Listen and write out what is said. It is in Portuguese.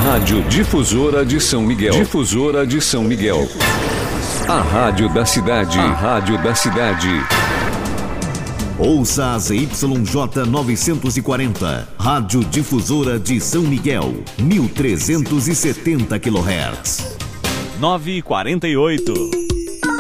Rádio Difusora de São Miguel. Difusora de São Miguel. A rádio da cidade. A rádio da cidade. Ouça a ZYJ 940, Rádio Difusora de São Miguel, 1370 kHz. 9h48.